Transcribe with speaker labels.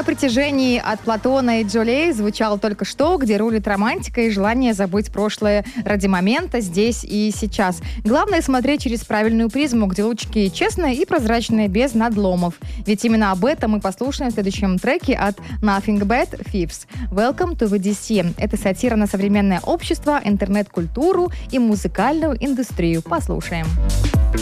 Speaker 1: о притяжении от Платона и Джолей звучал только что, где рулит романтика и желание забыть прошлое ради момента здесь и сейчас. Главное смотреть через правильную призму, где лучики честные и прозрачные, без надломов. Ведь именно об этом мы послушаем в следующем треке от Nothing But Thieves. Welcome to VDC. Это сатира на современное общество, интернет-культуру и музыкальную индустрию. Послушаем.